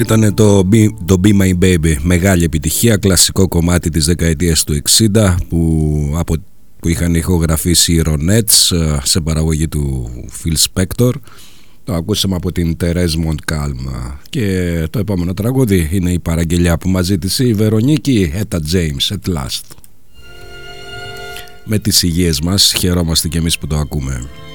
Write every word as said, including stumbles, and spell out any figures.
Ήταν το Be, το Be My Baby, μεγάλη επιτυχία, κλασικό κομμάτι της δεκαετίας του εξήντα που, από, που είχαν ηχογραφήσει οι Ronettes σε παραγωγή του Phil Spector. Το ακούσαμε από την Therese Montcalm. Και το επόμενο τραγούδι είναι η παραγγελιά που μας ζήτησε η Βερονίκη Etta James, At Last. Με τις υγείες μας χαιρόμαστε κι εμείς που το ακούμε.